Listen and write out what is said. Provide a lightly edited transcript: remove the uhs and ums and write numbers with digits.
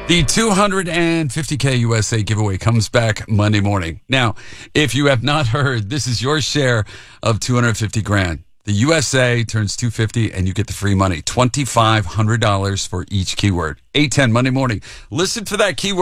The 250K USA giveaway comes back Monday morning. Now, if you have not heard, this is your share of 250 grand. The USA turns 250 and you get the free money. $2,500 for each keyword. 8:10 Monday morning. Listen for that keyword.